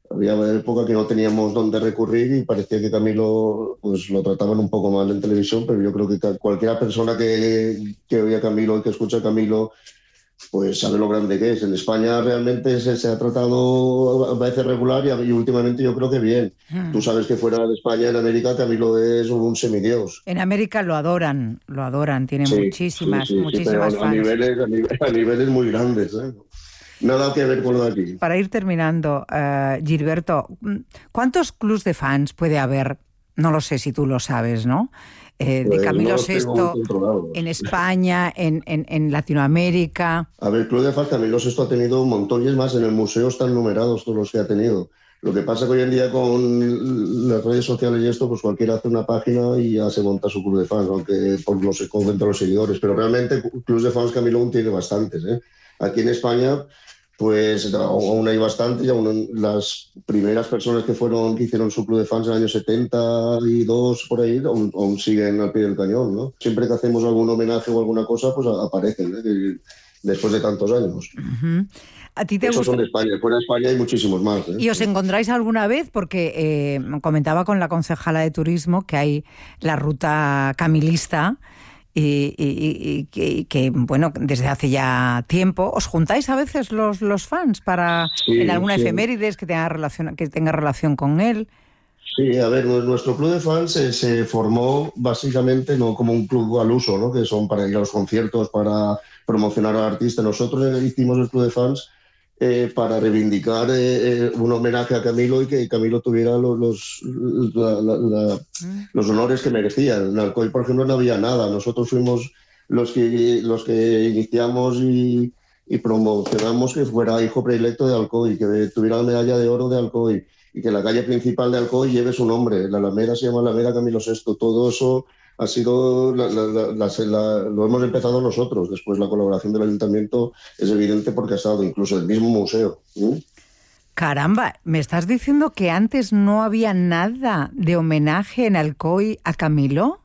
Había época que no teníamos dónde recurrir y parecía que Camilo pues lo trataban un poco mal en televisión, pero yo creo que cualquier persona que oye a Camilo y que escucha a Camilo pues sabe lo grande que es. En España realmente se ha tratado a veces regular y últimamente yo creo que bien. Tú Hmm. sabes que fuera de España, en América, Camilo es un semidios. En América lo adoran, tiene Sí, sí, muchísimas, sí, sí, pero muchísimas fans. a niveles muy grandes, ¿eh? Nada que ver con lo de aquí. Para ir terminando, Gilberto, ¿cuántos clubs de fans puede haber? No lo sé si tú lo sabes, ¿no? De Pues no Camilo los tengo muy VI en controlados. España, en Latinoamérica. A ver, Club de Fans Camilo Sesto ha tenido un montón y es más, en el museo están numerados todos los que ha tenido. Lo que pasa que hoy en día con las redes sociales y esto, pues cualquiera hace una página y ya se monta su club de fans, aunque por los cuenta los seguidores. Pero realmente clubes de fans Camilo aún tiene bastantes, ¿eh? Aquí en España, pues aún hay bastantes y aún las primeras personas que hicieron su club de fans en el año 72 por ahí, aún siguen al pie del cañón, ¿no? Siempre que hacemos algún homenaje o alguna cosa, pues aparecen, ¿eh? Después de tantos años. Ujú. ¿A ti te Esos gusta? son de España. Fuera de España hay muchísimos más, ¿eh? ¿Y os encontráis alguna vez? Porque comentaba con la concejala de turismo que hay la ruta camilista y que, bueno, desde hace ya tiempo, ¿os juntáis a veces los fans para en Sí, alguna sí. efemérides que tenga relación con él? Sí, a ver, nuestro club de fans se formó básicamente no como un club al uso, ¿no? Que son para ir a los conciertos, para promocionar al artista. Nosotros hicimos el club de fans para reivindicar un homenaje a Camilo y que Camilo tuviera Mm. los honores que merecía. En Alcoy, por ejemplo, no había nada. Nosotros fuimos los que iniciamos y promocionamos que fuera hijo predilecto de Alcoy, que tuviera la medalla de oro de Alcoy y que la calle principal de Alcoy lleve su nombre. La Alameda se llama Alameda Camilo VI. Todo eso ha sido, lo hemos empezado nosotros. Después la colaboración del ayuntamiento es evidente porque ha estado incluso el mismo museo. ¿Sí? Caramba, ¿me estás diciendo que antes no había nada de homenaje en Alcoy a Camilo?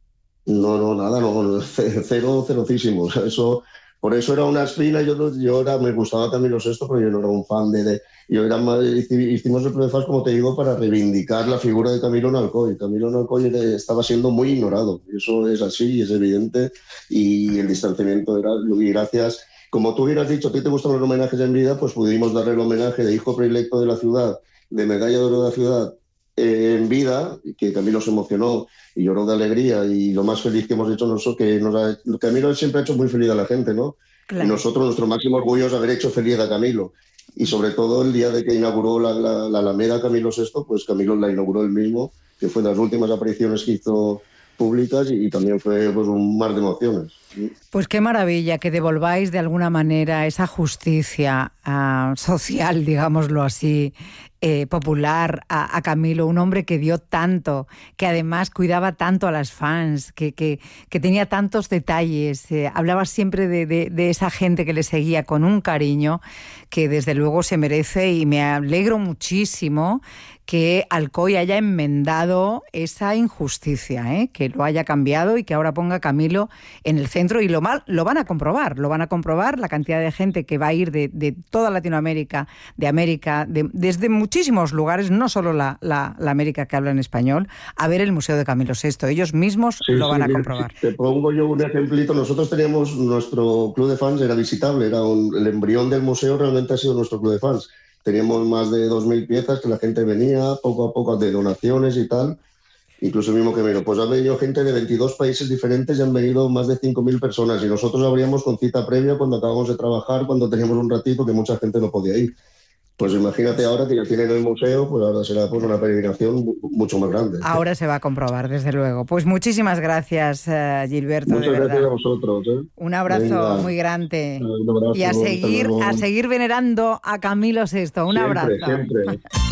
No, no, nada, no, cero, cerocísimo. Eso, por eso era una espina. Me gustaba Camilo Sesto, pero yo no era un fan yo era más, hicimos el Club de Fans, como te digo, para reivindicar la figura de Camilo en Alcoy. Camilo en Alcoy estaba siendo muy ignorado. Eso es así, es evidente, y el distanciamiento era, y gracias, como tú hubieras dicho, a ti te gustan los homenajes en vida, pues pudimos darle el homenaje de hijo predilecto de la ciudad, de medalla de oro de la ciudad, en vida, y que Camilo se emocionó y lloró de alegría y lo más feliz que hemos hecho nosotros, Camilo siempre ha hecho muy feliz a la gente, ¿no? Y Claro. nosotros, nuestro máximo orgullo es haber hecho feliz a Camilo. Y sobre todo el día de que inauguró la Alameda Camilo VI, pues Camilo la inauguró él mismo, que fue de las últimas apariciones que hizo públicas y también fue pues, un mar de emociones. Pues qué maravilla que devolváis de alguna manera esa justicia social, digámoslo así, popular a Camilo, un hombre que dio tanto, que además cuidaba tanto a las fans, que tenía tantos detalles, hablaba siempre de esa gente que le seguía con un cariño que desde luego se merece, y me alegro muchísimo que Alcoy haya enmendado esa injusticia, que lo haya cambiado y que ahora ponga a Camilo en el centro, y lo van a comprobar la cantidad de gente que va a ir de toda Latinoamérica, de América, desde muchísimos lugares, no solo la América que habla en español, a ver el Museo de Camilo VI. Ellos mismos Sí, lo sí, van a mira, comprobar. te pongo yo un ejemplito. Nosotros teníamos nuestro club de fans, era visitable, el embrión del museo realmente ha sido nuestro club de fans. Teníamos más de 2.000 piezas que la gente venía poco a poco de donaciones y tal, incluso el mismo que vino. Pues ha venido gente de 22 países diferentes y han venido más de 5.000 personas y nosotros abríamos con cita previa cuando acabamos de trabajar, cuando teníamos un ratito que mucha gente no podía ir. Pues imagínate Pues, ahora que ya tienen el museo, pues ahora será pues una claro. peregrinación mucho más grande. Ahora se va a comprobar, desde luego. Pues muchísimas gracias, Gilberto, de Muchas gracias a verdad. vosotros, ¿eh? Un abrazo Venga, muy grande. un Y a abrazo, hasta seguir, luego. a seguir venerando a Camilo VI. Un Siempre, abrazo. siempre.